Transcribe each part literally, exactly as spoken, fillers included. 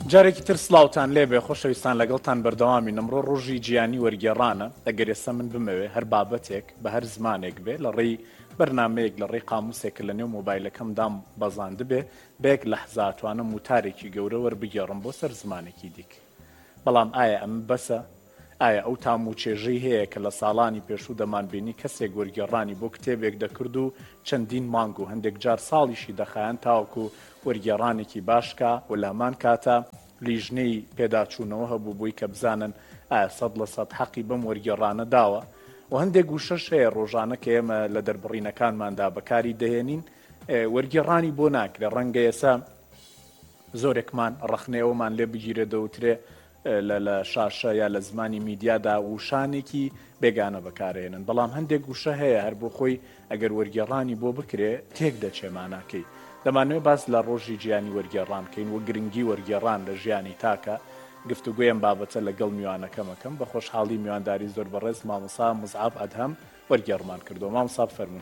جارێکی تر سلااوان لێبێ خۆشەویستان لەگەڵتان بەردەوامی ئەمڕۆ ڕۆژی گیانی وەرگێڕانە ئەگەر ئێستا من بمەوێ هەر بابەتێک بە هەر زمانێک بێ لە ڕێی بەرنمەیەک لە ڕێی قاموسێک لە نێو مۆبایلەکەم دام بەزاند بێ بەیەک لە حزاتوانە موتارێکی گەورە وەربگێڕم بۆ سەر زمانێکی دیک بەڵام ئایا ئەم بەسە ئایا ئەو تام و چێژەی هەیە کە لە ساڵانی پێشوو دەمانبینی کەسێک وەرگێڕانی بۆ کتێبێک دەکرد و چەندین مانگ و هەندێک جار ساڵیشی دەخایەن تاوەکو وەرگێڕانێکی باشکە و لامان کاتە لیژنەی پێداچوونەوە هەبوو بووی کە بزانن ئایا سەد لە سەد حەقی بەم وەرگێڕانە داوە و هەندێک گوشەش هەیە ڕۆژانە کە ئێمە لە دەربڕینەکانماندا بەکاری دەهێنین وەرگێڕانی بۆ ناکرێ ڕەنگە ئێسا زۆرێکمان ڕەخنەوەمان لێ بگیرێ دەوترێ لە شاشە یا لە زمانی میدیادا وشانێکی بێگانە بەکارێنن بەڵام هەندێک گوشە هەیە هەر بۆ خۆی ئەگەر وەرگێڕانی بۆ بکرێ تێک دەچێماناکەی دەمانوێت باس لە ڕۆژی گیانی وەرگێڕان کەین و گرنگی وەرگێڕان لە ژیانی تاکە گفتوگویم بابەتە لەگەڵ میوانەکەمەکەم بە خۆشحاڵی میوانداری زۆر بەڕێز مامۆستا مزعاب ئەدهەم وەرگێڕمان کردو مامۆستا فەرموون.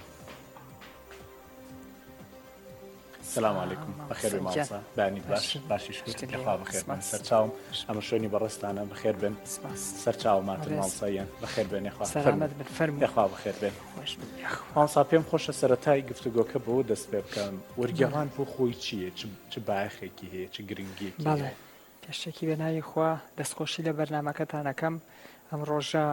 السلام عليكم بخير بمامسا باني باش باشي شكرا يخوا بخير من سرچاوم اما شوني برستانه بخير بن سرچاو مات مامسايان بخير بن يخوا سلامت بالفرم يخوا بخير بن مامسا پێم خۆشە سەرەتای گفتوگۆکە بۆ دەست پێ بکەم وەرگێڕان بۆ خۆی چییە چ باەخێکی هەیە چ گرنگیەکی هەیە پێشتێکی بێناوی خوا دەستخۆشی لە بەرنامەکەتانەکەم ئەم ڕۆژە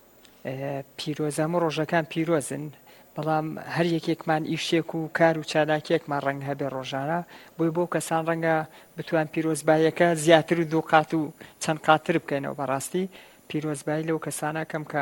پیرۆزە ئەمە ڕۆژەکان پیرۆزن بەڵام هەر یەکێکمان ئیشێک و کار و چالاکێکمان ڕەنگ هەبێ ڕۆژانە بۆی بۆ کەسان ڕەنگە بتوان پیرۆزباییەکە زیاتر و دوو قات و چەند قاتر بکەینەوە بەڕاستی پیرۆزبایی لەو کەسانە کەم کە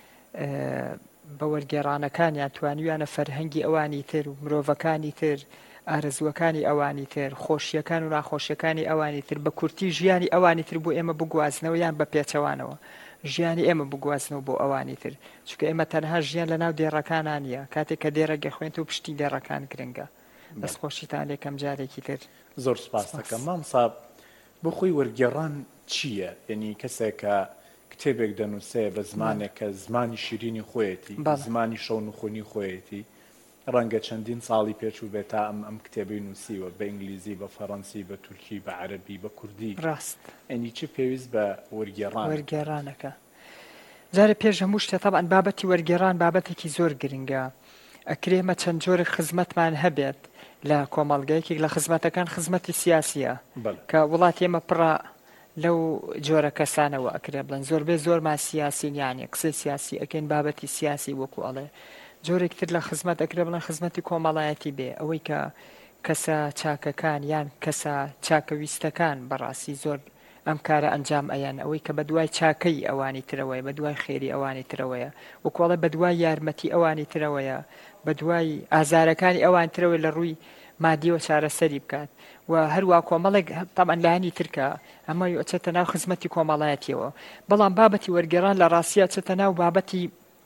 بە وەرگێڕانەکانیان توانیویانە فەرهەنگی ئەوانی تر و مرۆڤەکانی تر ئارەزوەکانی ئەوانی تر خۆشیەکان و ناخۆشیەکانی ئەوانی تر بە کورتی ژیانی ئەوانی تر بۆ ئێمە بگوازنەوە یان بە پێچەوانەوە ژیانی ئێمە بگوازنەوە بۆ ئەوانی تر چونکە ئێمە تەنها ژیان لە ناو دێڕەکانان نیە کاتێک کە دێڕەگە خوێنێت و پشتی دێڕەکان گرنگە دەستخۆشیتان لێکەم جارێکی تر زۆر سپاس دەکەم مامۆستا بۆ خۆی وەرگێڕان چییە یعنی کەسێک کە کتێبێک دەنووسێ بە زمانێک کە زمانی شیرینی خۆیەتی زمانی شەون و خۆنی خۆیەتی ڕەنگە چەندین ساڵی پێچوو بێت تا ئەم ئەم کتێبەی نووسیوە بە ئینگلیزی بە فەڕەنسی بە تورکی بە عەرەبی بە کوردی ڕاست ئەنی چی پێویست بە وەرگێڕان وەرگێڕانەکە جارە پێش هەموو شتە تەبعەن بابەتی وەرگێڕان بابەتێکی زۆر گرنگە ئەکرێمە چەند جۆرێک خزمەتمان هەبێت لە کۆمەڵگەیەکێک لە خزمەتەکان خزمەتی سیاسیە کە وڵاتی ئێمە پڕە لەو جۆرە کەسانەوە ئەکرێ بڵێن زۆربەی زۆرمان سیاسین یانێ قسەی سیاسی ئەکەین بابەتی سیاسی وەکو ئەڵێ جۆرێکتر لە خزمەت ئەکرێ بڵێن خزمەتی کۆمەڵایەتی بێ ئەوەی کە کەسە چاکەکان یان کەسە چاکەویستەکان بەڕاستی زۆر ئەم کارە ئەنجام ئەیان ئەوەی کە بە دوای چاکەی ئەوانی ترەوەیە بە دوای خێری ئەوانی ترەوەیە وەکوڵە بە دوای یارمەتی ئەوانی ترەوەیە بە دوای ئازارەکانی ئەوان ترەوەی لە ڕووی مادیەوە چارەسەری بکات و هەروە کۆمەڵێک تەبعەن لایانی ترکە ئەمە چێتە ناو خزمەتی کۆمەڵایەتیەوە بەڵام بابەتی وەرگێڕان لە ڕاستیە چێتە ناو بابەتی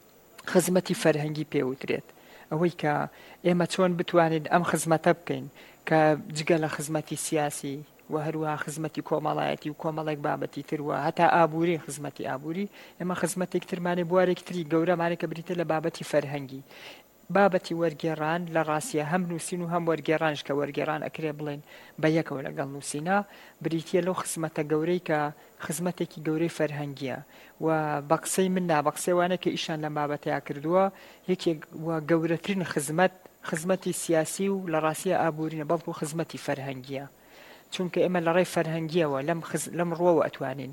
خزمەتی فەرهەنگی پێوترێت ئەوەی کە ئێمە چۆن بتوانین ئەم خزمەتە بکەین کە جگە لە خزمەتی سیاسی و هەروە خزمەتی کۆمەڵایەتی و کۆمەڵێک بابەتی تروە هەتا ئابووری خزمەتی ئابووری ئێمە خزمەتێک ترمانێ بوارێکتری گەورەمانێک کە بریتە لە بابەتی فەرهەنگی بابەتی وەرگێڕان لە ڕاستیە هەم نووسین و هەم وەرگێڕانش کە وەرگێڕان ئەکرێ بڵێن بە یەکەوە لەگەڵ نووسینە بریتە لەو خزمەتە گەورەی کە خزمەتێکی گەورەی فەرهەنگیە و بە قسەی من نا بە قسەوانە کە ئیشان لە بابەتەیە کردووە یەکێک گەورەترین خزمەت خزمەتی سیاسی و لە ڕاستیە ئابوورینە بەڵکو خزمەتی فەرهەنگیە چونکە ئێمە لە ڕێی فەرهەنگیەوە لەم ڕۆوە ئەتوانین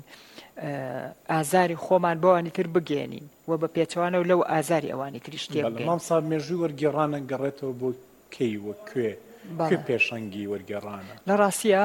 ئازاری خۆمان بەوانی تر بگێنین و بە پێچەوانە و لەو ئازاری ئەوانی تریش تێ بگەین مامۆستا مێژووی وەرگێڕانە گەڕێتەوە بۆ کەی وە کوێ کوێ پێشەنگی وەرگێڕانە لە ڕاستیە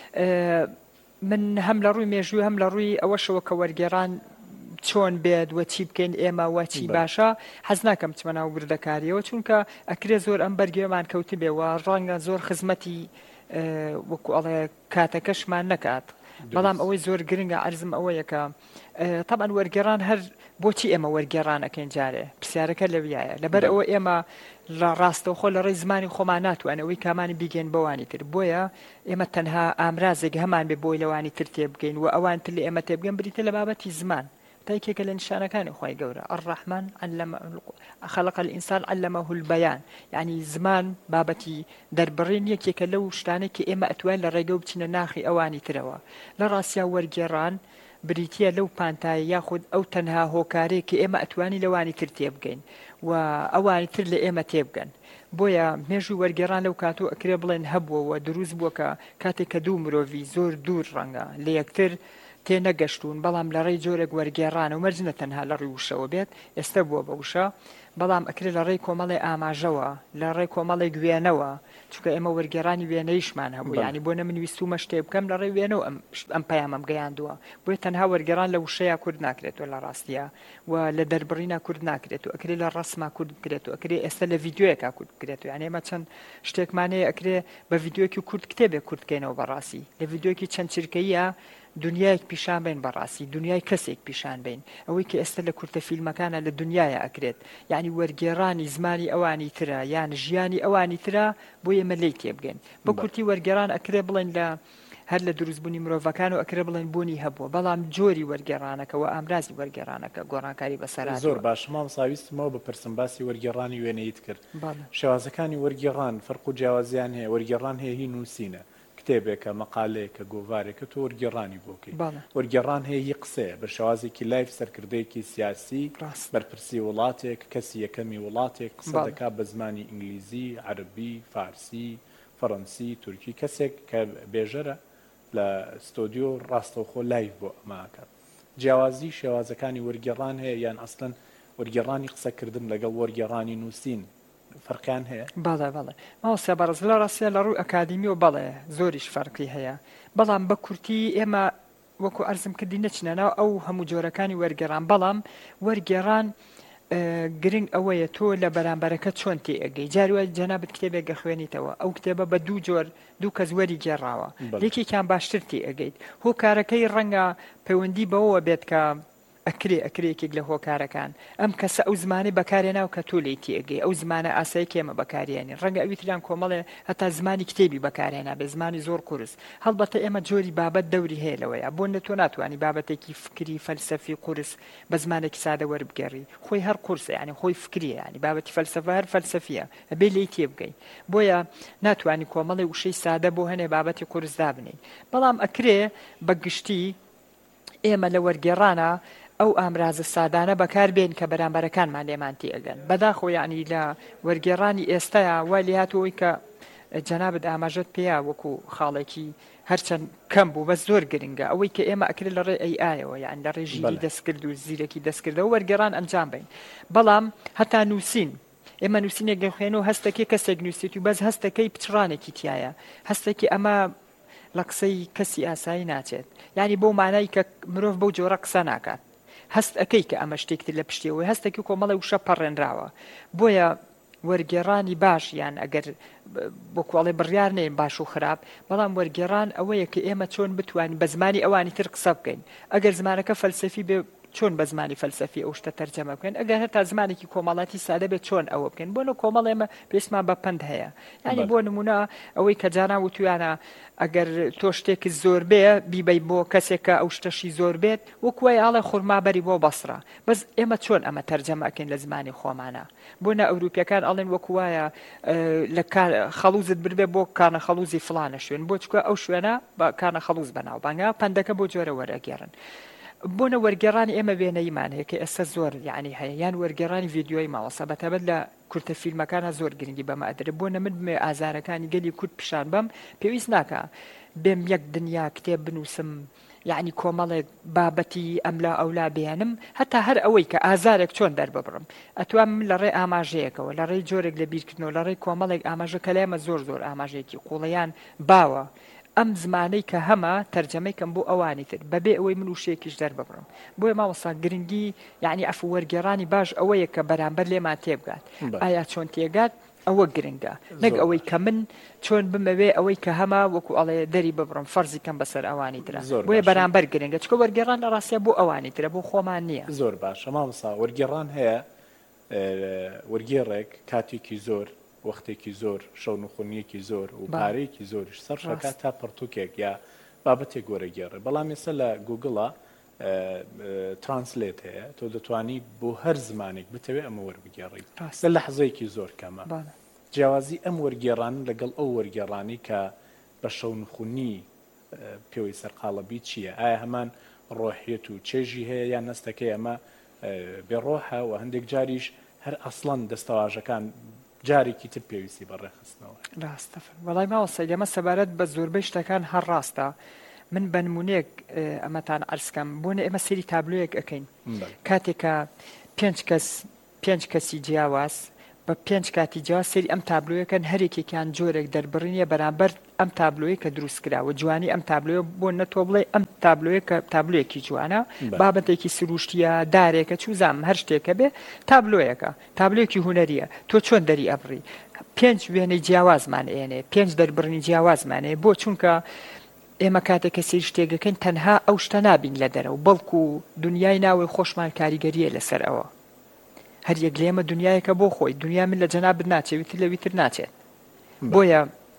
من هەم لە ڕووی مێژووی هەم لە ڕووی ئەوەشەوە کە وەرگێڕان چۆن بێت وە چی بکەین ئێمە وە چی باشە حەز ناکەم چمە ناو بردەکاریەوە چونکە ئەکرێ زۆر ئەم بەرگێمان کەوتی بێەوە ڕەنگە زۆر خزمەتی وەکو ئەڵێ کاتەکەشمان نەکات بەڵام ئەوەی زۆر گرنگە عەرزم ئەوەیە کە تەبعەن وەرگێڕان هەر بۆچی ئێمە وەرگێڕانەکەین جارێ پرسیارەکە لەویایە لەبەر ئەوە ئێمە لە ڕاستەوخۆ لە ڕێی زمانی خۆمان ناتوانێت ئەوەی کامانی بیگەین بەوانی تر بۆیە ئێمە تەنها ئامرازێک هەمان بێ بۆی لەوانی تر تێ بگەین و ئەوان تر لە ئێمە تێبگەن بریتە لە بابەتی زمان تایکێکە لە نیشانەکانی خۆی گەورە الرحمن علم خلق الإنسان علمه البيان يعني زمان بابەتی دەربڕین یەکێکە لەو شتانێک کە ئێمە ئەتوان لە ڕێگە و بچینە ناخی ئەوانی ترەوە لە ڕاستیا وەرگێڕان بریتە لەو پانتایە یاخود ئەو تەنها هۆکارەیە کە ئێمە ئەتوانی لەوانی تر تێبگەین و ئەوانی تر لە ئێمە تێبگەن بۆیە مێژوی وەرگێڕان لەو کاتۆ ئەکرێ بڵێن هەبووەوە دروست بووە کە کاتێک کە دوو مرۆڤی زۆر دوور ڕەنگە لە یەکتر تێ نەگەشتون بەڵام لە ڕێی جۆرێک وەرگێڕانە و مەرجنە تەنها لە ڕێی وشەوە بێت ئێستا بووە بە وشە بەڵام ئەکرێت لە ڕێی کۆمەڵی ئاماژەوە لە ڕێی کۆمەڵی گوێنەوە چونکە ئێمە وەرگێڕانی وێنەیشمان هەبوو ینی بۆ نەمنویستومە شتێ بکەم لە ڕێی وێنەوە ئەم پەیامەم گەیاندووە بۆیە تەنها وەرگێڕان لە وشەیە کورد ناکرێتەوە لە ڕاستیە و لە دەربڕینە کورد ناکرێت و ئەکرێت لە ڕسمما کورد بکرێت و ئەکرێ ئێستا لە ڤیددیوەکە کورد بکرێت و یانێمە چەند شتێکمانەیە ئەکرێ بە ڤیددیوەکی کورد کتێبێک کوردکەینەوە بەڕاستی لە ڤیددیوەکی چەند چرکەیە دنیایەک پیشان بین بەڕاستی دنیای کەسێک پیشان بین ئەوەی کە ئێستا لە کورتە فیلمەکانە لە دنیاە ئەکرێت یعنی وەرگێڕانی زمانی ئەوانی ترە یان ژیانی ئەوانی ترە بۆ ئێمە لی تێبگەن بە کورتی وەرگێڕان ئەکرێ بڵێن لە هەر لە دروستبوونی مرۆڤەکان و ئەکرێ بڵێن بوونی هەبووە بەڵام جۆری وەرگێڕانەکەەوە ئامرازی وەرگێڕانەکە گۆڕانکاری بەسەر زۆر باش مام ساویستمەوە بە پرسمباسی وەرگێڕانی وێنەیت کرد شێوازەکانی وەرگێڕان فەرق و جیاوازیان هەیە وەرگێڕان هەیە هی نووسینە کتێبێکە مەقالەیەکە گۆڤارێکە تۆ وەرگێڕانی بۆکەی وەرگێڕان هەیە هی قسەیە بە شێوازێکی لایف سەرکردەیەکی سیاسی بەرپرسی وڵاتێک کەسی یەکەمی وڵاتێک قسە دەکات بە زمانی ئینگلیزی عەربی فارسی فەڕەنسی تورکی کەسێک کە بێژەرە لە ستۆدیۆ ڕاستەوخۆ لایف بۆ ئەماکات جیاوازی شێوازەکانی وەرگێڕان هەیە یان ئەسڵەن وەرگێڕانی قسەکردن لەگەڵ وەرگێڕانی نووسین فەرقیان هەیە بەڵێ بەڵێ ماوەسا بەڕز لە ڕاستە لە ڕووی ئەکادیمی و بەڵێ زۆریش فەرقی هەیە بەڵام بە کورتی ئێمە وەکو ئەرزم کردی نەچنەناو ئەو هەموو جۆرەکانی وەرگێڕان بەڵام وەرگێڕان گرنگ ئەوەیە تۆ لە بەرامبەرەکە چۆن تێ ئەگەی جاروە جەنابەت کتێبێک گەخوێنیتەوە ئەو کتێبە بە دوو جۆر دوو کەس وەری گێڕاوە یەکێکیان باشتر تێ ئەگەیت هۆکارەکەی ڕەنگە پەیوەندی بەوە بێت کە ئەکرێ ئەکرێکێک لە هۆکارەکان ئەم کەسە ئەو زمانی بەکارێناو کە تۆ لی تێگەی ئەو زمانە ئاسایی کێمە بەکارێنی ڕەنگە ئەویتریان کۆمەڵێ هەتا زمانی کتێبی بەکارێنا بە زمانی زۆر قورس هەڵبەتە ئێمە جۆری بابەت دەوری هەیە لەوەیە بۆ نە تۆ ناتوانانی بابەتێکی فکری فەلسەفی قورس بە زمانێکی سادە وەربگەڕی خۆی هەر قورسە ینی خۆی فکریە ینی بابەتی فەلسەفە هەر فەلسەفیە ئەبێ لی تێبگەی بۆیە ناتوانانی کۆمەڵی وشەی سادە بۆ هەنێ بابەتی قورس دابنی بەڵام ئەکرێ بە گشتی ئێمە لە وەرگێڕانە ئەو ئامرازە سادانە بەکار بێن کە بەرامبەرەکانمان لێمان تێگەن بەداخۆ یعنی لە وەرگێڕانی ئێستاە وای هاتەوەی کە جەنابەت ئاماژەت پێیا وەکو خاڵێکی هەرچەند کەم بوو بەس زۆر گرنگە ئەوەی کە ئێمە ئەکرێت لە ڕێ ئەی ئایەوە یان لە ڕێژیری دەستکرد و زیرەکی دەستکردەوە وەرگێڕان ئەنجام بین بەڵام هەتا نووسین ئێمە نووسینێک گەخێن و هەستەکەی کەسێک نووسیت و بەس هەستەکەی پچڕانێکی تایە هەستێکی ئەمە لە قسەی کەسی ئاسایی ناچێت ینی بۆ مانای کە مرۆڤ بەو جۆرە قسە ناکات هەست ئەەکەی کە ئەمە شتێکتر لە پشتیەوەی هەستێکی کۆمەڵی وشە پەڕێنراوە بۆیە وەرگێڕانی باش یان ئەگەر بۆ کوڵێ بڕیار نێن باش و خراپ بەڵام وەرگێڕان ئەوەیە کە ئێمە چۆن بتوانین بە زمانی ئەوانی تر قسە بکەین ئەگەر زمانەکە فەلسەفی بێ چۆن بە زمانی فەلسەفی ئەو شتە تەرجەمە بکەین ئەگەر هەتا زمانێکی کۆمەڵاتی سادە بێت چۆن ئەوە بکەین بۆ نە کۆمەڵ ئێمە پێشمان بە پند هەیە ینی بۆ نمونە ئەوەی کە جانا وتویانە ئەگەر تۆ شتێکی زۆر بێ بیبەی بۆ کەسێکە ئەو شتەشی زۆر بێت وەکوای ئاڵێ خورمابەری بۆ بەسرە بەس ئێمە چۆن ئەمە تەرجەمەکەین لە زمانی خۆمانە بۆ نە ئەوروپیەکان ئەڵێن وەکوایە لە خەڵوزت بردێ بۆ کانە خەڵوزی فلانە شوێن بۆ چکە ئەو شوێنە بە کانە خەڵوز بەناو بانگا پندەکە بۆ جۆرە وەرەگێڕن بۆنە وەرگێڕانی ئێمە وێنەیمان هەیە کە ئێستا زۆر یعنی هەیە یان وەرگێڕانی ڤیددیۆی ماوەسە بەتەبەت لە کورتە فیلمەکانە زۆر گرنگی بەمە ئەدرێ بۆ نە من بمێ ئازارەکانی گەلی کورد پیشان بەم پێویست ناکە بێم یەک دنیا کتێب بنووسم یعنی کۆمەڵێک بابەتی ئەملا ئەولا بێنم هەتا هەر ئەوەی کە ئازارێک چۆن دەرببڕم ئەتوان من لە ڕێ ئاماژەیەکەوە لە ڕێی جۆرێک لە بیرکردنەوە لە ڕێی کۆمەڵێک ئاماژە کە لێمە زۆر زۆر ئاماژەیەکی قوڵەیان باوە ئەم زمانەی کە هەمە تەرجەمەیکەم بۆ ئەوانی تر بەبێ ئەوەی من وشەیەکیش دەرببڕم بۆیە ماوەسا گرنگی یعنی ئەف وەرگێڕانی باش ئەوەیە کە بەرامبەر لێمان تێبگات ئایا چۆن تێگات ئەوە گرنگە نەک ئەوەی کە من چۆن بمەوێ ئەوەی کە هەما وەکو ئەڵێ دەری ببڕم فەرزی کەم بەسەر ئەوانی ترە بۆیە بەرامبەر گرنگە چکە وەرگێڕان لە ڕاستە بۆ ئەوانی ترە بۆ خۆمان نییە زۆر باشە مامۆستا وەرگێڕان هەیە وەرگێڕێک کاتێکی زۆر وەختێکی زۆر شەو نخۆنیەکی زۆر و پارەیەکی زۆریش سەر شەکات تا پڕتوکێک یا بابەتێک گۆرەگێڕێ بەڵام ێستا لە گوگڵە ترانسلێت هەیە تۆ دەتوانی بۆ هەر زمانێک بتەوێ ئەمە وەربگێڕی لە لەحزەیەکی زۆر کەمە جیاوازی ئەم وەرگێڕان لەگەڵ ئەو وەرگێڕانی کە بە شەونخونی پێوەی سەرقاڵەبی چییە؟ ئایا هەمان ڕۆحیەت و چێژی هەیە یان نەستەکەی ئەمە بێڕۆحە و هەندێک جاریش هەر ئەسڵەن دەستەواژەکان جارێکی تر پێویستی بەڕێخستنەوە ڕاستە وەڵای ماوەسە ئێمە سەبارەت بە زۆربەی شتەکان هەر ڕاستە من بە نمونەیەک ئەمەتان عەرزکەم بۆنە ئێمە سەیری تابلۆیەک ئەەکەین کاتێکە پێنج کەس پێنج کەسی جیاواز بە پێنج کاتی جیاواز سەیری ئەم تابلۆیەکەن هەرێکێکیان جۆرێک دەربڕینیە بەرامبەر ئەم تابلۆیە کە دروست کراوە جوانی ئەم تابلۆیە بۆ نەتۆ بڵێ ئەم تابلۆیە کە تابلۆیەکی جوانە بابەتێکی سروشتیە دارێکە چوزام هەر شتێکە بێ تابلۆیەکە تابلۆیەکی هوەریە تۆ چۆن دەری ئەبڕی پێنج وێنەی جیاوازمان ئێنێ پێنج دەربڕنی جیاوازمانەیە بۆ چونکە ئێمە کاتێکە سیر شتێگەکەن تەنها ئەو شتە نابین لە دەرەوە بەڵکو دنیای ناوی خۆشمان کاریگەریە لەسەر ئەوە هەر یەک لێمە دنیایەکە بۆ خۆی دنیا من لە جەنابت ناچێت ویتر لە ویتر ناچێت بۆیە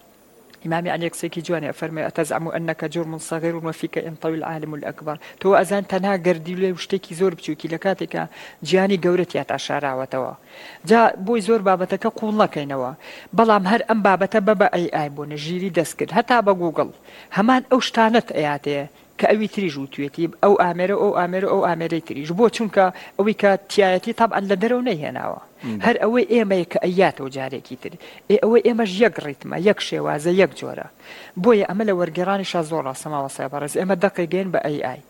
إمامي عن يكسيكي جواني أفرمي أتزعم أنك جرم صغير وفيك ينطوي العالم الأكبر تو أزان تنها قردي لي وشتيكي زور بچوكي لكاتك جياني قورتيات عشارة وتوا جا بوي زور بابتك قول لك ينوا بلام هر أم بابتا بابا أي آي بون جيري دسكر هتا بجوجل همان أوشتانت آياته كأوي تريج وتويتي أو آمرة أو آمرة أو آمرة تريج بو چونك أوي كتياتي طبعا لدروني هناوا هر أوي إيما كأيات وجاري كتير إيه أوي إيما يك رتمة يك شوازة يك جورا بويا أملا ورجراني شازورا سما وصابرز إيما دقيقين بأي آي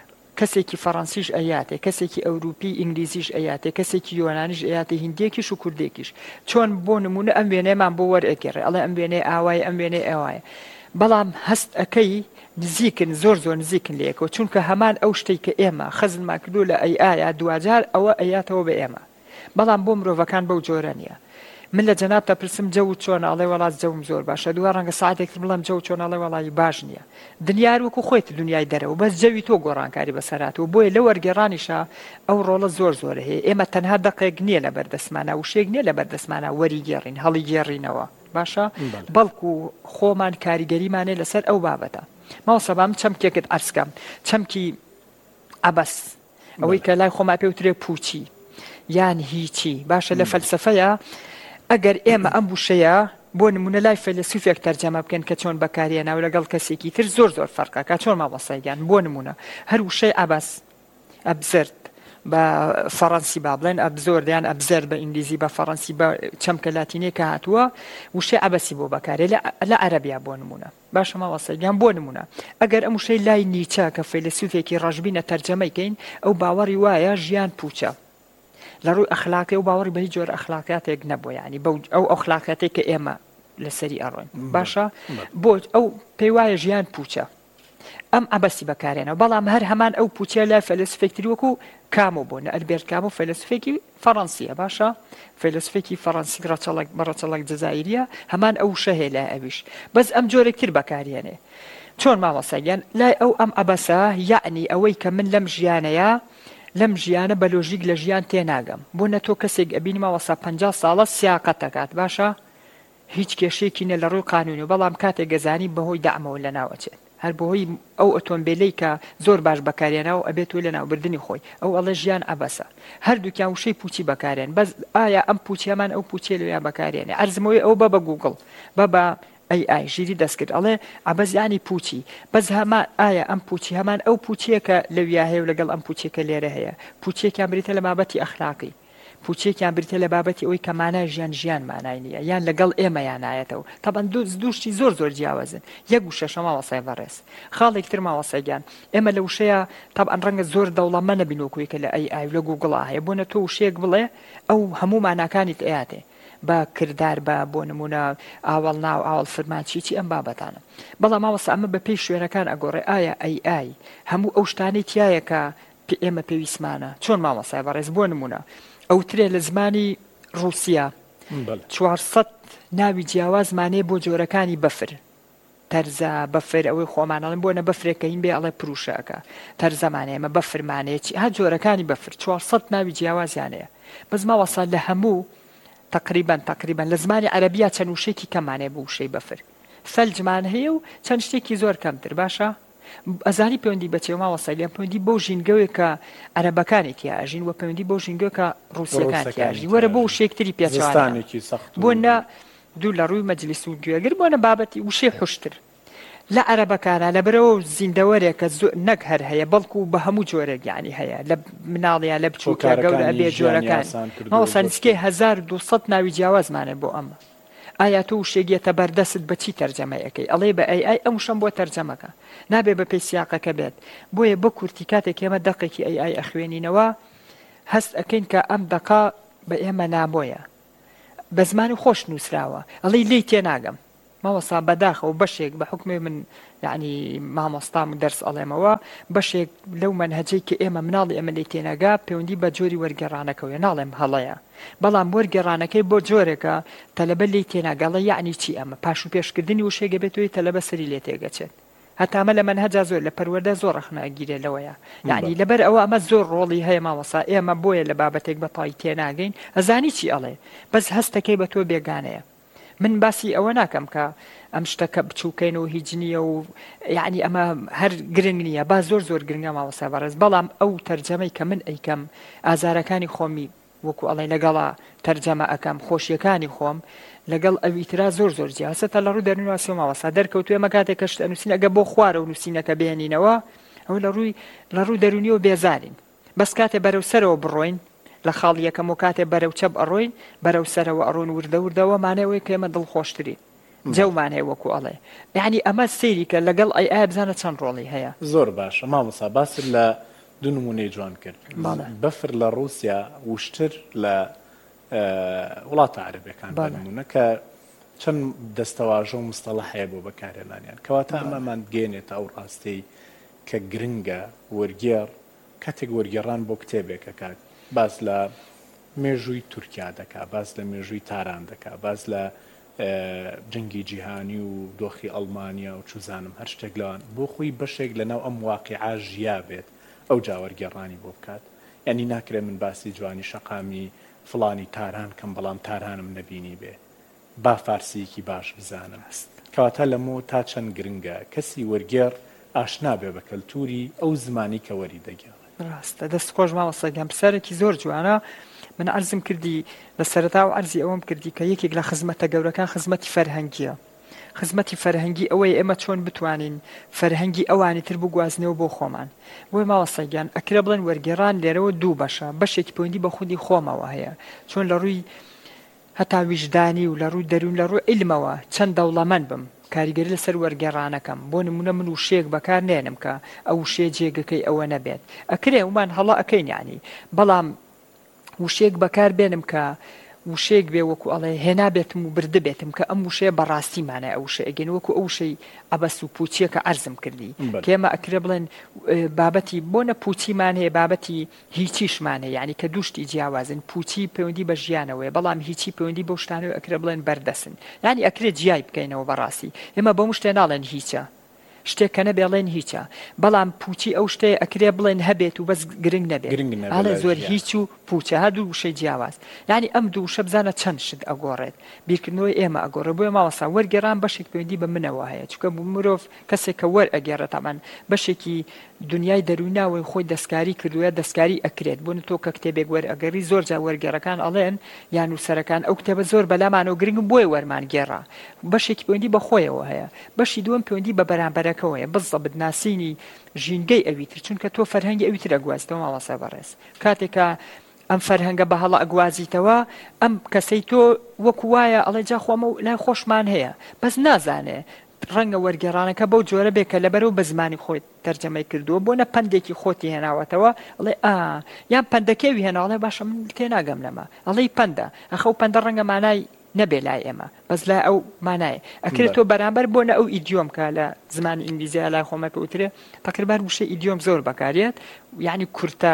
كسيكي فرنسيش آياته كسيكي أوروبي إنجليزيش آياته كسيكي يونانيش آياته هنديكيش وكرديكيش چون بون من أم بيني من بور أكير الله أم بيني آواي أم بيني آواي بلام هست أكي نزیکن زۆر زۆر نزیکن لێکەوە چونکە هەمان ئەو شتێک کە ئێمە خەزنمان کردو لە ئەی ئایا دوجار ئەوە ئەیاتەوە بە ئێمە بەڵام بۆ مرۆڤەکان بەو جۆرە نییە من لە جەناب تا پرسم جەو چۆنە ئەڵێ وەڵات جەوم زۆر باشە دووە ڕەنگە ساعتێکتر بڵێم جەو چۆنە ئەڵێ وەڵی باش نییە دنیا وەکو خۆیت دنیای دەرەوە بەس جەوی تۆ گۆڕانکاری بەسەراتەوە بۆیە لە وەرگێڕانیشە ئەو ڕۆڵە زۆر زۆر هەیە ئێمە تەنها دقێک نییە لە بەردەستمانە وشێک نییە لە بەردەستمانە وەری گێڕین هەڵی گێڕینەوە باشە بەڵکو خۆمان کاریگەریمانێ لەسەر ئەو بابەتە ماوەسەبام چەمکێکت ئەرزکەم چەمکی ئەبەس ئەوەی کە لای خۆما پێوترێ پوچی یان هیچی باشە لە فەلسەفەیە ئەگەر ئێمە ئەم وشەیە بۆ نمونە لای فەیلسوفێک تەرجەمە بکەن کە چۆن بەکارهێناوە لەگەڵ کەسێکی تر زۆر زۆر فەرقە کە چۆن مامۆستاییان بۆ نمونە هەر وشەی ئەبەس ئەبزرد بە فەڕەنسی با بڵێن ئەبزۆردیان ئەبزەر بە ئینگلیزی بە فەڕەنسی بە چەمکە لاتینێ کە هاتووە وشەی ئەبەسی بۆ بەکارێ لە عەرەبیا بۆ نمونە باشە ماوەسەیان بۆ نمونە ئەگەر ئەم وشەی لای نیچە کە فەیلسوفێکی ڕەشبینە تەرجەمەیکەین ئەو باوەڕی وایە ژیان پوچە لە ڕووی ئەخلاقی و باوەڕی بە هیچ جۆرە ئەخلاقیاتێک نەبووە یعنی ئەو ئەخلاقیاتێک کە ئێمە لەسەری ئەڕۆین باشە بۆ ئەو پێی وایە ژیان پوچە ئەم ئەبەسی بەکارێنەوە بەڵام هەر هەمان ئەو پوچە لای فەیلسوفێکی وەکو کامۆ بوون ئەلبێرت کامۆ فەیلسوفێکی فەڕەنسیە باشە فەیلسوفێکی فەڕەنسی ڕەچەڵک بەڕەچەڵک جەزایریە هەمان ئەو وشە هەیە لای ئەویش بەس ئەم جۆرێکتر بەکارێنێ چۆن مامۆستاییان لای ئەو ئەم ئەبەسە یعنی ئەوەی کە من لەم ژیانەیە لەم ژیانە بە لۆژیک لە ژیان تێناگەم بۆ نە تۆ کەسێک ئەبینی ماوەسا پەنجا ساڵە سیاقەت دەکات باشە هیچ کێشەیەکی نە لە ڕووی قانونی بەڵام کاتێک گەزانی بەهۆی دەعمەوە لە ناوەچێت هەر بەهۆی ئەو ئۆتۆمبیلەی کە زۆر باش بەکارێنەوە ئەبێت لە ناوبردننی خۆی ئەو ئەڵە ژیان ئەبەسە هەردووکیان وشەی پوچی بەکارێن بەس ئایا ئەم پوچیەمان ئەو پوچێ لەویان بەکارێنێ ئەرزمەوەی ئەو بە بە گوگڵ بە بە ئەی ئای ژیری دەستکرد ئەڵێ ئەبەزیانی پوچی بەس هەمان ئایا ئەم پوچی هەمان ئەو پوچیەکە لەویا هەیە و لەگەڵ ئەم پوچێکە لێرە هەیە پوچێکیان بریتە لە بابەتی ئەخلاقی پوچێکیان بریتە لە بابەتی ئەوەی کە مانای ژیان ژیان مانای نییە یان لەگەڵ ئێمە یانایەتەوە تەبەن دووشتی زۆر زۆر جیاوازن یەک وشەشە ماوەسای بەڕێز خاڵێکتر ماوەسەیان ئێمە لە وشەیە تەبەن ڕەنگە زۆر دەوڵەمە نەبینۆکوی کە لە ئەی ئای لە گوگڵا هەیە بۆ نە تۆ وشەیەک بڵێ ئەو هەموو ماناکانیت ئەیاتێ بە کردار بە بۆ نمونە ئاوەڵ ناو ئاوەڵ فرمانچیی ئەم بابەتانە بەڵام ماوەسە ئەمە بە پێی شوێنەکان ئەگۆڕێ ئایا ئەی ئای هەموو ئەو شتانەی تایە کە ئێمە پێویستمانە چۆن مامەسای بەڕێز بۆ نمونە ئەو ترێ لە زمانی ڕووسیا چوارسەد ناوی جیاوازمانێ بۆ جۆرەکانی بەفر تەرزە بەفر ئەوەی خۆمانەڵێن بۆ نە بەفرێکە هین بێ ئەڵێ پروشەکە تەرزەمانێمە بەفرمانێکی هە جۆرەکانی بەفر چوارسەد ناوی جیاوازیانەیە بەس ماوەسا لە هەموو تقریبا تقریبا لە زمانی عەرەبیە چەند وشێکی کەمانێ بۆ وشەی بەفر فەلجمان هەیە و چەند شتێکی زۆر کەمتر باشە ئەزانی پەیوەندی بەچێ ماوەسای لێم پەیوەندی بۆ ژینگەوێک کە عەرەبەکانی تیاژین و پەیوەندی بۆ ژینگەوە کە ڕووسیەکان تیاژین وەرە بۆ وشەیەکتری پێچوانە بۆنە دوو لە ڕووی مەجلیس و گوێگر بۆنە بابەتی وشەی حوشتر لە عەرەبەکانە لەبەرەوە زیندەوەرێکە نەک هەر هەیە بەڵکو بە هەموو جۆرێک یعنی هەیە لە مناڵیان لە بچووکە گەورە ئەبێ جۆرەکان ماوەسانسکەی هەزار و دووسەد ناوی جیاوازمانە بۆ ئەمە ئایا تۆ شێگێتە بەردەست بەچی تەرجەمەیەکەی ئەڵێ بە ئەی ئای ئەم شەم بۆ تەرجەمەکە نابێ بە پێی سیاقەکە بێت بۆیە بە کورتی کاتێک ئێمە دەقێکی ئەی ئای ئەخوێنینەوە هەست ئەکەین کە ئەم دەقا بە ئێمە نابۆیە بە زمانی خۆش نووسراوە ئەڵێ لی تێناگەم ماوەسا بەداخەوە بەشێک بە حکمێ من یعنی مامۆستام و دەرس ئەڵێمەوە بەشێک لەو منهەجەی کە ئێمە مناڵی ئەمە لی تێنەگا پەیوەندی بە جۆری وەرگێڕانەکەوێ ناڵێم هەڵەیە بەڵام وەرگێڕانەکەی بۆ جۆرێکە تەلەبە لی تێناگەڵە یعنی چی ئەمە پاش و پێشکردنی وشێگە بێتەوەی تەلەبە سەری لێ تێگەچێت هەتامە لە منهەجا زۆر لە پەروەردە زۆر ڕەخنەگیرێ لەوەیە یعنی لەبەر ئەوە ئەمە زۆر ڕۆڵی هەیە ماوەسا ئێمە بۆیە لە بابەتێک بەتای تێناگەین ئەزانی چی ئەڵێ بەس هەستەکەی بە تۆ بێگانەیە من باسی ئەوە ناکەم کە ئەم شتەکە بچووکەین و هیچ نییە و یعنی ئەمە هەر گرنگ نییە با زۆر زۆر گرنگە ماوەسا بەڕێز بەڵام ئەو تەرجەمەی کە من ئەیکەم ئازارەکانی خۆمی وەکو ئەڵێ لەگەڵا تەرجەمە ئەەکەم خۆشیەکانی خۆم لەگەڵ ئەویترا زۆر زۆر جیا هەستا لە ڕوو دەرنوواسیۆ ماوەسا دەرکەوتو ئێمە کاتێک کەشت ئەنووسین ئەگە بۆ خوارە و نووسینەکە بێنینەوە ئەو لە ڕووی لە ڕوو دەرونیەوە بێزارین بەس کاتێ بەرەو سەرەوە بڕۆین لە خاڵ یەکەم و کاتێ بەرەو چەپ ئەڕۆین بەرەو سەرەوە ئەڕۆن وردە وردەوە مانەوەی کە ئێمە دڵخۆشتری جەومان هەیە وەکو ئەڵێ یعنی ئەمە سەیری کە لەگەڵ ئەی ئای بزانە چەند ڕۆڵی هەیە زۆر باشە مامۆستا باس لە دوو نمونەی جوان کرد بەفر لە ڕووسیا وشتر لە وڵاتە عەرەبیەکان بنمونە کە چەند دەستەواژە و مستەڵەح هەیە بۆ بەکارهێنانیان کەواتە ئەمەمان بگەێنێتە ئەو ڕاستەی کە گرنگە وەرگێڕ کاتێک وەرگێڕان بۆ کتێبێکە کات باس لە مێژووی تورکیا دەکا باس لە مێژووی تاران دەکا باس لە جەنگی جیهانی و دۆخی ئەڵمانیا و چوزانم هەر شتێک لەوان بۆ خۆی بەشێک لەناو ئەم واقعا ژیا بێت ئەو جا وەرگێڕانی بۆ بکات یعنی ناکرێت من باسی جوانی شەقامی فڵانی تاران کەم بەڵام تارانم نەبینی بێ با فارسیەکی باش بزانم کەواتە لەمەوە تا چەند گرنگە کەسی وەرگێڕ ئاشنا بێ بە کەلتوری ئەو زمانی کە وەری دەگێڕێت ڕاستە دەست خۆش ماوەسەگەم سەرێکی زۆر جوانە من عەرزم کردی لە سەرەتا و عەرزی ئەوەم کردی کە یەکێک لە خزمەتە گەورەکان خزمەتی فەرهەنگیە خزمەتی فەرهەنگی ئەوەی ئێمە چۆن بتوانین فەرهەنگی ئەوانی تر بگوازنەوە بۆ خۆمان بۆی ماوەسەگیان ئەکرە بڵێن وەرگێڕان لێرەوە دوو بەشە بەشێکی پەیوەندی بە خودی خۆمەوە هەیە چۆن لە ڕووی هەتا ویژدانی و لە ڕووی دەروون لە ڕووی عیلمەوە چەند دەوڵەمەند بم کاریگەری لەسەر وەرگێڕانەکەم بۆ نمونە من وشەیەک بەکار نێنم کە ئەو وشەیە جێگەکەی ئەوە نەبێت ئەکرێ ومان هەڵا ئەەکەین یانی بەڵام وشەیەک بەکار بێنم کە وشەیەک بێ وەکو ئەڵێ هێنا بێتم و بردە بێتم کە ئەم وشەیە بەڕاستیمانە ئەو وشە ئەگەن وەکو ئەو وشەی ئەبەس و پوچیەکە عەرزم کردی کێمە ئەکرێ بڵێن بابەتی بۆ نە پوچیمان هەیە بابەتی هیچیشمان هەیە یعنی کە دووشتی جیاوازن پوچی پەیوەندی بە ژیانەوەی بەڵام هیچی پەیوەندی بەو شتانەوە ئەکرێ بڵێن بەردەسن یعنی ئەکرێ جیای بکەینەوە بەڕاستی ئێمە بەم شتێ ناڵێن هیچە شتێکە نەبێڵێن هیچە بەڵام پوچی ئەو شتەیە ئەکرێ بڵێن هەبێت و بەس گرنگ نەبێت ئاڵێ زۆر هیچ و پوچە هەردوو وشەی جیاواز یعنی ئەم دوو وشە بزانە چەند شت ئەگۆڕێت بیرکردنەوەی ئێمە ئەگۆڕێ بۆیە ماوەسا وەرگێڕان بەشێک پەیوەندی بە منەوە هەیە چونکە مرۆڤ کەسێک کە وەر ئەگێڕێت تامان بەشێکی دنیای دەروناوەی خۆی دەستکاری کردووە دەستکاری ئەکرێت بۆن تۆ کە کتێبێک وەرئەگەڕی زۆر جا وەرگێڕەکان ئەڵێن یان نووسەرەکان ئەو کتێبە زۆر بەلامانەوە گرنگم بۆی وەرمان گێڕا بەشێکی پەیوەندی بە خۆیەوە هەیە بەشی دووەم پەیوەندی بە بەرامبەرەکەوەیە بزە ناسینی ژینگەی ئەویتر چونکە تۆ فەرهەنگی ئەویتر ئەگوازیتەوە ماوەسا بەڕێز کاتێکە ئەم فەرهەنگە بە هەڵە ئەگوازیتەوە ئەم کەسەی تۆ وەکو وایە ئەڵێ جا خۆمە و لای خۆشمان هەیە بەس نازانێ ڕەنگە وەرگێڕانەکە بەو جۆرە بێ کە لەبەرەوە بە زمانی خۆی تەرجەمەی کردووە بۆ نە پندێکی خۆتی هێناوەتەوە ئەڵێ ئا یان پندەکەوی هێناڵێ باشە من تێناگەم لەمە ئەڵێ پەندە ئەخەو پەندە ڕەنگە مانای نەبێ لای ئێمە بەس لای ئەو مانایە ئەکرێت تۆ بەرامبەر بۆ نە ئەو ئیدیۆم کە لە زمانی ئینگلیزیە لای خۆمە پێوترێ تقریبا وشە ئیدیۆم زۆر بەکارێت یعنی کورتە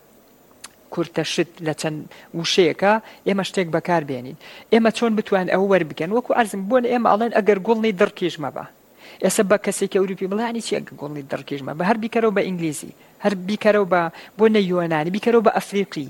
کورتە شت لە چەند وشەیەکە ئێمە شتێک بەکار بێنین ئێمە چۆن بتوان ئەو وەربگەن وەکو عەرزم بۆن ئێمە ئەڵێن ئەگەر گوڵنی دڕکیژمە بە ئێستا بە کەسێکی ئەوروپی بڵێ چی ئەگەر گوڵنی دڕکیژمە بە هەر بیکەرەوە بە ئینگلیزی هەر بیکەرەوە بە بۆ نە یۆنانی بیکەرەوە بە ئەفریقی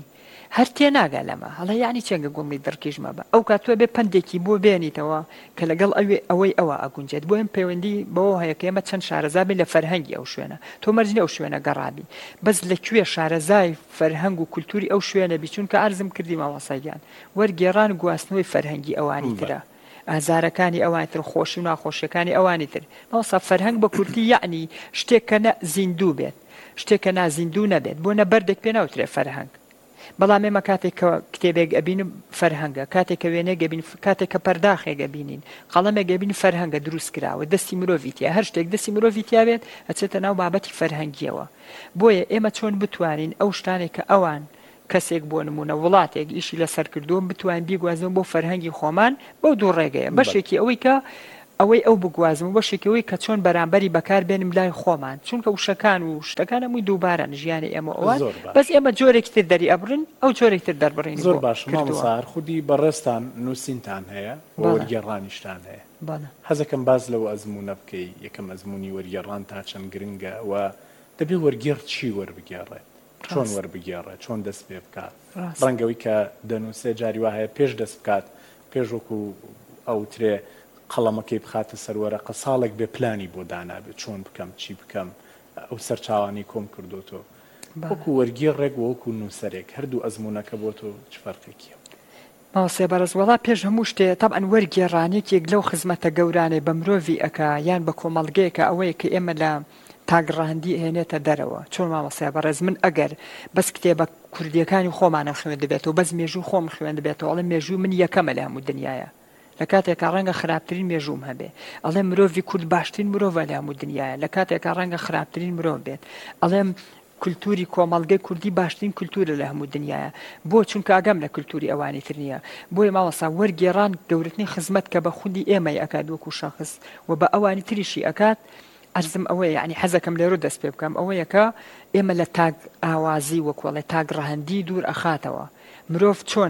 هەر تێناگا لەمە هەڵە یعنی چێگە گوڵی دڕکیژمە بە ئەو کاتوە بێ پندێکی بۆ بێنیتەوە کە لەگەڵ ئەوێ ئەوەی ئەوە ئەگونجێت بۆ ئەم پەیوەندی بەوە هەیە کە ئێمە چەند شارەزابێ لە فەرهەنگی ئەو شوێنە تۆ مەرجنی ئەو شوێنە گەڕابی بەس لەکوێ شارەزای فەرهەنگ و کولتوری ئەو شوێنە بیچون کە ئارزم کردی ماوەساییان وەرگێڕان و گواستنەوەی فەرهەنگی ئەوانی ترە ئازارەکانی ئەوانی تر خۆشی و ناخۆشیەکانی ئەوانی تر ماوەسا فەرهەنگ بە کورتی یعنی شتێک کە زیندوو بێت شتێک کە نازیندوو نەبێت بۆ نەبەردێک پێ ناوترێ فەرهەنگ بەڵام ئێمە کاتێک کە کتێبێک ئەبینم فەرهەنگە کاتێک کە وێنێک ئەبین کاتێک کە پەرداخێک ئەبینین قەڵەمێک ئەبین فەرهەنگە دروست کراوە دەستی مرۆڤی تیا هەر شتێک دەستی مرۆڤی تیا بێت ئەچێتە ناو بابەتی فەرهەنگیەوە بۆیە ئێمە چۆن بتوانین ئەو شتانێک کە ئەوان کەسێک بۆ نمونە وڵاتێک ئیشی لەسەر کردووە بتوانین بیگوازن بۆ فەرهەنگی خۆمان بەو دوو ڕێگەیە بەشێکی ئەوەی کە ئەوەی ئەو بگوازم بەشێکەوەی کە چۆن بەرامبەری بەکار بێنم لای خۆمان چونکە وشەکان و شتەکان هەمووی دووبارە ژیانی ئێمە ئەوان بەس ئێمە جۆرێک تر دەری ئەبرن ئەو جۆرێک تر دەربڕین زۆر باش مامۆستا خودی بەڕێستان نووسینتان هەیە وەرگێڕانیشتان هەیە حەزەکەم باز لەوە ئەزمونە بکەی یەکەم ئەزمموی وەرگێڕان تا چەند گرنگە و دەبێ وەرگێڕ چی وەربگێڕێت چۆن وەربگێڕێت چۆن دەست پێ بکات ڕەنگەوەی کە دەنووسێ جاری وا هەیە پێش دەست بکات پێشوەکو ئەوترێ قەڵەمەکەی بخاتە سەروەرە قە ساڵێک بێ پلانی بۆ دانابێت چۆن بکەم چی بکەم ئەو سەرچاوانی کۆم کردوتۆ وەکو وەرگێڕێک وەکو نووسەرێک هەردوو ئەزمونونەکە بۆ تۆ چ فەرقێکیە ماوەسێ بەڕێزوەڵا پێش هەموو شتێ تەبعەن وەرگێڕانێکێک لەو خزمەتە گەورانەی بە مرۆڤی ئەکا یان بە کۆمەڵگەیەکە ئەوەیە کە ئێمە لە تاگڕاندی هێنێتە دەرەوە چۆن مامۆستا بەڕێز من ئەگەر بەس کتێبە کوردیەکانی خۆمانە خوێن دەبێتەوە بەس مێژوو خۆم خوێن دەبێتەوە ئەڵێ مێژوو من یەکەمە لە هەموو دنیاە لە کاتێکا ڕەنگە خراپترین مێژوم هەبێ ئەڵێ مرۆڤی کورد باشترین مرۆڤە لە هەموو دنیاە لە کاتێکا ڕەنگە خراپترین مرۆڤ بێت ئەڵێم کولتوری کۆمەڵگەی کوردی باشترین کولتورە لە هەموو دنیاە بۆ چونکە ئاگەم لە کولتوری ئەوانی تر نییە بۆیە ماوەسا وەرگێڕان گەورەترین خزمەت کە بە خودی ئێمەی ئەکات وەکو شەخص و بە ئەوانی تریشی ئەکات ئەرزم ئەوەیە یعنی حەزەکەم لێرە دەست پێ بکەم ئەوەیە کە ئێمە لە تاگ ئاوازی وەکوڵێ تاگ ڕەهەندی دوور ئەخاتەوە مرۆڤ چۆن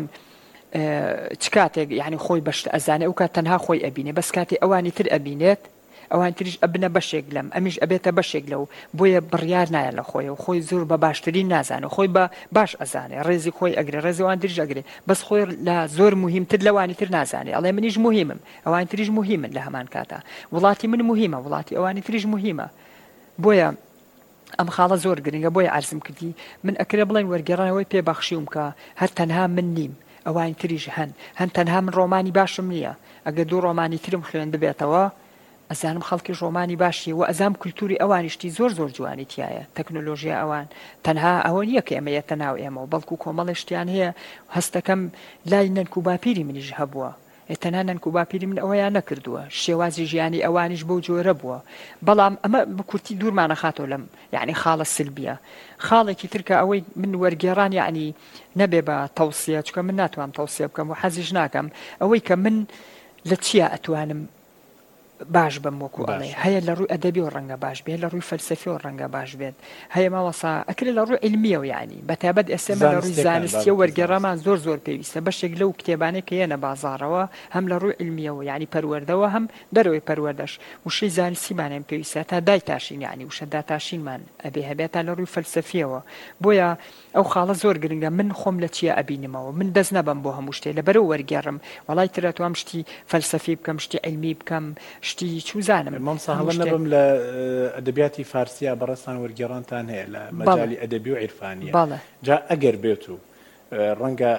چ کاتێک یعنی خۆی بەشتە ئەزانێ ئەو کات تەنها خۆی ئەبینێ بەس کاتی ئەوانی تر ئەبینێت ئەوان تریش ئەبنە بەشێک لەم ئەمیش ئەبێتە بەشێک لەو بۆیە بڕیار نایە لە خۆی و خۆی زۆر بە باشترین نازانێت خۆی بە باش ئەزانێ ڕێزی خۆی ئەگرێ ڕێزیوان تریش ئەگرێ بەس خۆی لە زۆر مهمتر لەوانی تر نازانێ ئەڵێ منیش مهمم ئەوان تریش مهمن لە هەمان کاتە وڵاتی من مهمە وڵاتی ئەوانی تریش مهمە بۆیە ئەم خاڵە زۆر گرنگە بۆیە عەرزم کردی من ئەکرێ بڵێن وەرگێڕانەوەی پێبەخشیوم کە هەر تەنها من نیم ئەوان تریش هەن هەن تەنها من ڕۆمانی باشم نییە ئەگە دوو ڕۆمانی ترم خوێن ببێتەوە ئەزانم خەڵکی ڕۆمانی باشی و ئەزام کولتوری ئەوانیشتی زۆر زۆر جوانی تایە تەکنۆلۆژیا ئەوان تەنها ئەوە نییە کە ئێمە یەتە ناو ئێمە و بەڵکو کۆمەڵێشتیان هەیە هەستەکەم لای نەنک و باپیری منیش هەبووە تەنها نەنک و باپیری من ئەوەیان نەکردووە شێوازی ژیانی ئەوانیش بەو جۆرە بووە بەڵام ئەمە بە کورتی دوورمانە خاتەوە لەم یعنی خاڵە سلبیە خاڵێکی ترکە ئەوەی من وەرگێڕان یعنی نەبێ بە تەوسیە چکە من ناتوانم تەوسیە بکەم و حەزیش ناکەم ئەوەی کە من لە چیە ئەتوانم باش بم وەکو ئەڵێ هەیە لە ڕووی ئەدەبی و ڕەنگە باش بێت لە ڕووی فەلسەفی و ڕەنگە باش بێت هەیە ماوەسا ئەکرێت لە ڕووی علمیە و یعنی بەتابەت ئێسێمە لە ڕووی زانستی و وەرگێڕەمان زۆر زۆر پێویستە بەشێک لەو کتێبانەی کە هێنە بازاڕەوە هەم لە ڕووی علمیە و یعنی پەروەردەوە هەم دەرەوەی پەروەردەش وشەی زانستیمانیان پێویستە تا دای تاشین یعنی وشە داتاشینمان ئەبێ هەبێتە لە ڕووی فەلسەفیەوە بۆیە ئەو خاڵە زۆر گرنگە من خۆم لە چیە ئەبینمەوە من دەست نەبم بۆ هەموو شتێ لەبەرەوە وەرگێڕم وەڵای ترە توام شتی فەلسەفی بکەم شتی علمی بکەم شتی چوزان مامساهڵە نەبم لە ئەدەبیاتی فارسیە بەڕستان وەرگێڕانتان هەیە لە مەجای ئەدەبی و عیرفانیە جا ئەگەر بێت و ڕەنگە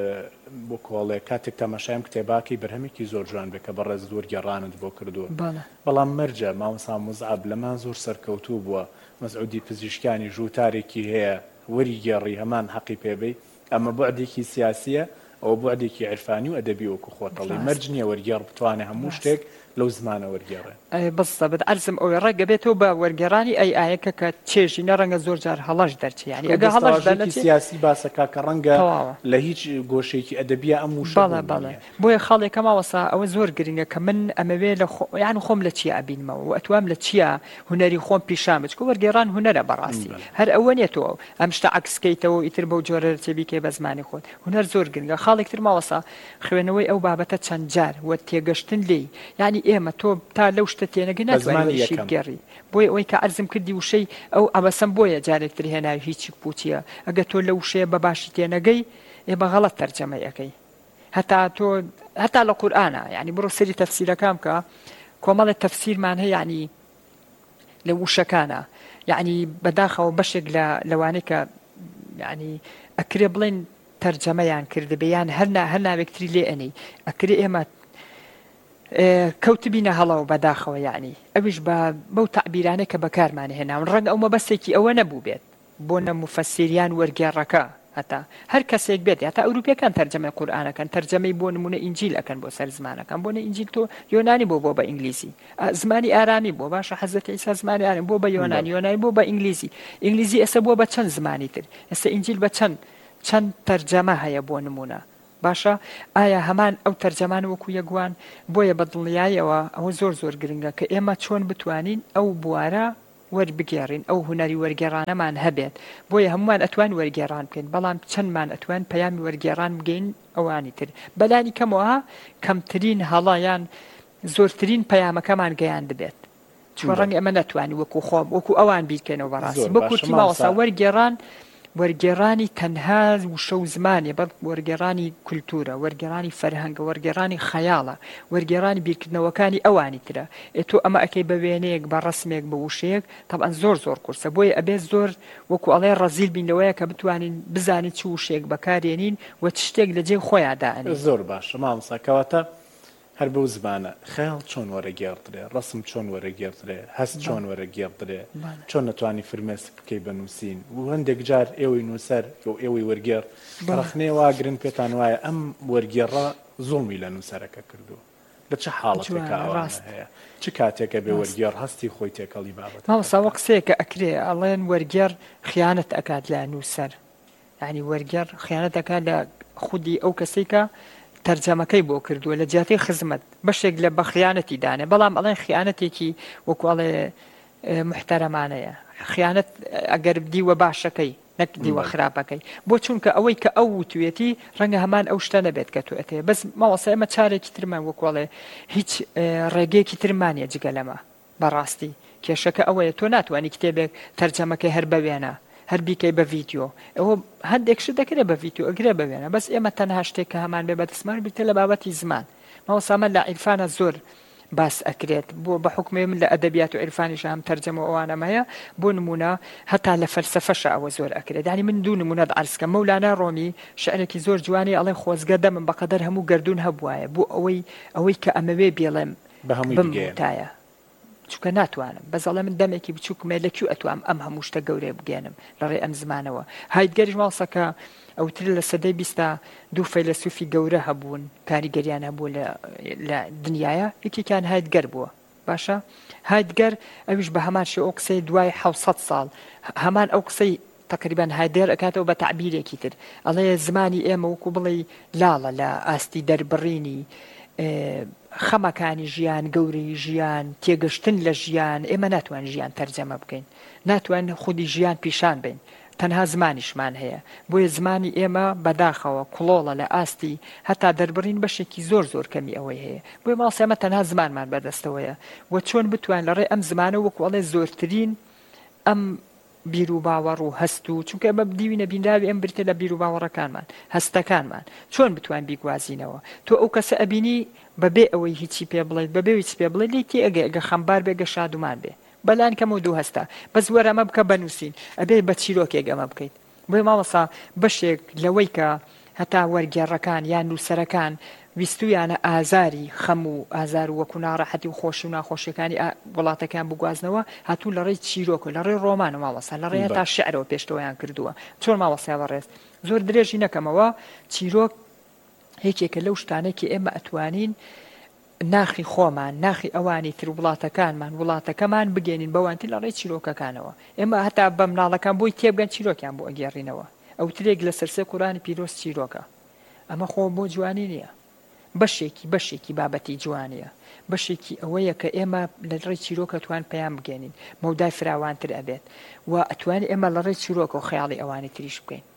بۆ کۆڵێ کاتێک تەماشایم کتێباکی بەرهەمێکی زۆر جوان بێت کە بەڕێز وەرگێڕانت بۆ کردووە بەڵام مەرجە مامۆستا موزعب لەمان زۆر سەرکەوتوو بووە مەسعودی پزیشکانی ژووتارێکی هەیە وەریگێڕی هەمان حەقی پێبێ ئەمە بوعدێکی سیاسیە ئەو بوعدێکی عیرفانی و ئەدەبی وەکو خۆتەڵی مەرج نییە وەرگێڕ بتوانێت هەموو شتێک لەو زمانە وەرگێڕێ بەستە بەت ئەرزم ئەوەی ڕێگە بێتەوە بە وەرگێڕانی ئەی ئایەکە کە چێژی نەڕەنگە زۆر جار هەڵەش دەرچێ ینی ئەگە هەڵەشی سیاسی باسەکە کە ڕەنگە لە هیچ گۆشێکی ئەدەبیە ئەم وشە بەڵێ بەڵێ بۆیە خاڵێکە ماوەسا ئەوە زۆر گرنگە کە من ئەمەوێ لە یان خۆم لە چیە ئەبینمەوە و ئەتوام لە چیە هونەری خۆم پیشان بچکە وەرگێڕان هونەرە بەڕاستی هەر ئەوە نێتەوە ئەم شتە عەکسکەیتەوە ئیتر بەو جۆرە تێبیکێ بە زمانی خۆت هونەر زۆر گرنگە خاڵێکتر ماوەسا خوێنەوەی ئەو بابەتە چەند جار وە تێگەشتن لێی یعنی ئێمە تۆ تا لەو شتە تێنەگە ناتوانێت گەڕی بۆیە ئەوەی کە ئەرزم کردی وشەی ئەو ئەبەسەم بۆیە جارێکتر هێناوی هیچی پوچیە ئەگە تۆ لە وشەیە بە باشی تێنەگەی ئێ بە غەڵەت تەرجەمە یەکەی هەتا تۆ هەتا لە قورئانە یعنی بڕۆ سەری تەفسیرەکان بکە کۆمەڵێک تەفسیرمان هەیە یعنی لە وشەکانە یعنی بەداخەوە بەشێک لە لەوانەیە کە یعنی ئەکرێ بڵێن تەرجەمەیان کردبیان هەرنا هەر ناوێکتری لێ ئەنی ئەکرێ ئێمە کەوتبینە هەڵەوە بەداخەوە یعنی ئەویش بە بەو تعبیرانە کە بەکارمان هێناون ڕەنگە ئەو مەبەستێکی ئەوە نەبوو بێت بۆ نە موفەسیریان وەرگێڕەکە هەتا هەر کەسێک بێت هەتا ئەوروپیەکان تەرجەمەی قورئانەکەن تەرجەمەی بۆ نمونە ئینجیل ئەکەن بۆ سەر زمانەکان بۆ نە ئینجیل تۆ یۆنانی بۆ بۆ بە ئینگلیزی زمانی ئارامی بۆ باشە حەزرەتی عیسا زمانی ئارام بۆ بە یۆنانی یۆنانی بۆ بە ئینگلیزی ئینگلیزی ئێستا بۆ بە چەند زمانی تر ئێستا ئینجیل بە چەند چەند تەرجەمە هەیە بۆ نمونە باشە ئایا هەمان ئەو تەرجەمان وەکو یەکوان بۆیە بە دڵنیایەوە ئەوە زۆر زۆر گرنگە کە ئێمە چۆن بتوانین ئەو بوارە وەربگێڕین ئەو هونەری وەرگێڕانەمان هەبێت بۆیە هەمومان ئەتوان وەرگێڕان بکەین بەڵام چەندمان ئەتوان پەیامی وەرگێڕان بگەین ئەوانی تر بەلانی کەمەوە کەمترین هەڵەیان زۆرترین پەیامەکەمان گەیان دەبێت چوە ڕەنگە ئەمە نەتوانی وەکو خۆم وەکو ئەوان بیرکەنەوە بەڕاستی بۆ کورتی ماوەسا وەرگێڕان وەرگێڕانی تەنها وشە و زمانێ بەڵ وەرگێڕانی کولتورە وەرگێڕانی فەرهەنگە وەرگێڕانی خەیاڵە وەرگێڕانی بیرکردنەوەکانی ئەوانی ترە ئێ تۆ ئەمە ئەکەی بە وێنەیەک بە ڕسمێک بە وشەیەک تەبعەن زۆر زۆر قورسە بۆیە ئەبێت زۆر وەکو ئەڵێ ڕەزیل بینەوەیە کە بتوانین بزانین چ وشەیەک بەکارێنین و چ شتێک لە جێ خۆیان دائەنێ زۆر باشە مامۆستا کەواتە هەر بەو زمانە خەیاڵ چۆن وەرەگێڕدرێ ڕسم چۆن وەرەگێڕدرێ هەست چۆن وەرەگێڕدرێ چۆن نەتوانی فرمێسک بکەی بنووسین و هەندێک جار ئێوەی نووسەر و ئێوەی وەرگێڕ ڕخنێوە گرنگ پێتان وایە ئەم وەرگێڕە زوڵمی لە نووسەرەکە کردو لە چه حاڵەتێکە ئەوانە هەیە چ کاتێکە بێ وەرگێڕ هەستی خۆی تێکەڵی بابەت مامۆستا قسەیەکە ئەکرێ ئەڵێن وەرگێڕ خیانەت ئەکات لە نووسەر یعنی وەرگێڕ خیانەت ئەکات لە خودی ئەو کەسێکە تەرجەمەکەی بۆ کردووە لە جیاتی خزمەت بەشێک لە بە خیانەتی دانێ بەڵام ئەڵێن خیانەتێکی وەکوڵێ محتەرەمانەیە خیانەت ئەگەر دیوە باشەکەی نەک دیوە خراپەکەی بۆ چونکە ئەوەی کە ئەو وتوێتی ڕەنگە هەمان ئەو شتە نەبێت کە تۆ ئەتێ بەس ماوەسا ئێمە چارێکی ترمان وەکوڵێ هیچ ڕێگەیەکی ترمانە جگە لەمە بەڕاستی کێشەکە ئەوەیە تۆ ناتوانانی کتێبێک تەرجەمەکەی هەر بەوێنە هەر بیکەی بە ڤیدیۆ ئەوە هەندێک شت دەکرێت بە ڤیدیۆ ئەگرێ بەوێنە بەس ئێمە تەنها شتێک کە هەمان بێ بەدەستمان بیتە لە بابەتی زمان ماوەسامە لە عیرفانە زۆر باس ئەکرێت بۆ بە حکمێ من لە ئەدەبیات و عیرفانیش هەم تەرجەمە ئەوانەمەیە بۆ نمونە هەتا لە فەلسەفەشە ئەوە زۆر ئەکرێت یعنی من دوو نمونەت عەرزکە مەولانا ڕۆمی شعرێکی زۆر جوانی ئەڵێ خۆزگە دەمم بەقەدەر هەموو گەردوون هەبوایە بۆ ئەوەی ئەوەی کە ئەمەوێ بێڵێم بمتایە چونکە ناتوانم بەزەڵە من دەمێکی بچووکمێ لەکوێ ئەتوام ئەم هەموو شتە گەورەی بگێنم لەڕێ ئەم زمانەوە هایدگەریش ماڵسەکە ئەوتر لە سەدەی بیستە دوو فەیلسوفی گەورە هەبوون کاریگەریان هەبوو لە دنیاە یەکێکیان هایدگەر بووە باشە هایدگەر ئەویش بە هەمان شێ ئەو قسەی دوای حەوسەد ساڵ هەمان ئەو قسەی تقریبان هایدێر ئەکاتەوە بە تعبیرێکی تر ئەڵێ زمانی ئێمە وەکو بڵێ لاڵە لە ئاستی دەربڕینی خەمەکانی ژیان گەورەی ژیان تێگەشتن لە ژیان ئێمە ناتوان ژیان تەرجەمە بکەین ناتوان خودی ژیان پیشان بین تەنها زمانیشمان هەیە بۆیە زمانی ئێمە بەداخەوە کڵۆڵە لە ئاستی هەتا دەربڕین بەشێکی زۆر زۆر کەمی ئەوەی هەیە بۆیە ماڵسە ئەمە تەنها زمانمان بەدەستەوەیە و چۆن بتوان لەڕێ ئەم زمانە وەکوڵێ زۆرترین ئەم بیر و باوەڕ و هەست و چونکە بە دیوینە بینراوی ئەم بریتە لە بیر و باوەڕەکانمان هەستەکانمان چۆن بتوان بیگوازینەوە تۆ ئەو کەسە ئەبینی بەبێ ئەوەی هیچی پێ بڵێت بەبێ هیچ پێ بڵێ لی تێ ئەگە ئەگە خەمبار بێگە شادومان بێ بەلان کەم و دوو هەستا بەس وەرە ئەمە بکە بەنووسین ئەبێ بە چیرۆکێک ئەمە بکەیت بۆی ماوەسا بەشێک لەوەی کە هەتا وەرگێڕەکان یان نووسەرەکان ویستویانە ئازاری خەم و ئازار و وەکو ناڕەحەتی و خۆش و ناخۆشیەکانی وڵاتەکان بگوازنەوە هاتوو لە ڕێی چیرۆکە لە ڕێی ڕۆمانە ماوەسا لە ڕێە تا شعرەوە پێشتەوەیان کردووە چۆن ماوەسا بەڕێز زۆر درێژی نەکەمەوە چیرۆک هیچێکە لەو شتانێکی ئێمە ئەتوانین ناخی خۆمان ناخی ئەوانی تر وڵاتەکانمان وڵاتەکەمان بگەێنین بەوانتی لە ڕێی چیرۆکەکانەوە ئێمە هەتا بە مناڵەکان بۆی تێبگەن چیرۆکیان بۆ ئەگەێڕینەوە ئەو ترێک لە سەرسێ قورانی پیرۆز چیرۆکە ئەمە خۆ بۆ جوانی نییە بەشێکی بەشێکی بابەتی جوانیە بەشێکی ئەوەیە کە ئێمە لە ڕێی چیرۆکە توان پەیام بگەێنین مەودای فراوانتر ئەبێت و ئەتوانین ئێمە لە ڕێی چیرۆکە و خەیاڵی ئەوانی تریش بکەین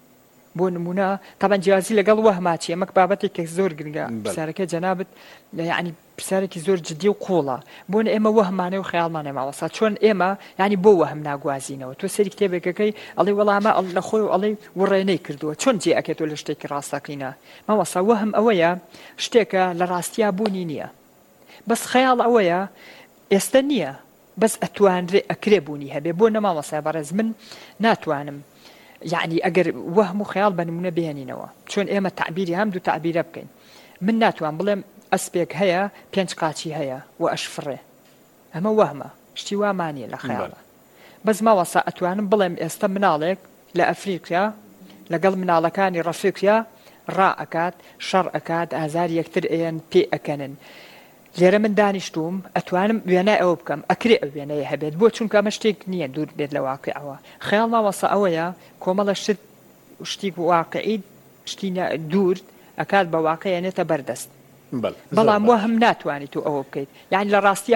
بۆ نمونە تابان جیازی لەگەڵ وەهماچی ئەمەک بابەتێک زۆر گرنگە پرسیارەکە جەنابەت یعنی پرسیارێکی زۆر جددی و قوڵە بۆن ئێمە وەهمانێ و خەیاڵمانێ ماوەسا چۆن ئێمە ینی بۆ وەهم ناگوازینەوە تۆ سەری کتێبێکەکەی ئەڵێ وەڵامە لە خۆی و ئەڵێ وڕێنەی کردووە چۆن جێ ئەکێتەوە لە شتێکی ڕاستەقینە ماوەسا وەهم ئەوەیە شتێکە لە ڕاستیا بوونی نییە بەس خەیاڵ ئەوەیە ئێستا نییە بەس ئەتوانرێ ئەکرێ بوونی هەبێ بۆ نەماوەسا بەڕێز من ناتوانم یعنی ئەگەر وەهم و خەیاڵ بە نمونە بێنینەوە چۆن ئێمە تعبیری هەم دوو تعبیرە بکەین من ناتوان بڵێم ئەسپێک هەیە پێنج قاچی هەیە و ئەشفڕێ ئەمە وەهمە شتی وامانیە لە خەیاڵە بەس ماوەسا ئەتوانم بڵێم ئێستا مناڵێک لە ئەفریقیا لەگەڵ مناڵەکانی ڕەفیقیا ڕائەکات شەڕ ئەکات ئازار یەکتر ئێن پێ ئەکەنن لێرە من دانیشتوم ئەتوانم وێنای ئەوە بکەم ئەکرێ ئەو وێنەیە هەبێت بۆ چونکە ئەمە شتێک نییە دوور بێت لە واقعەوە خەیاڵ ماوەسا ئەوەیە کۆمەڵە شت شتی واقعی شتی دوور ئەکات بە واقعێنێتە بەردەست بەڵام وەهم ناتوانیت و ئەوە بکەیت یعنی لە ڕاستی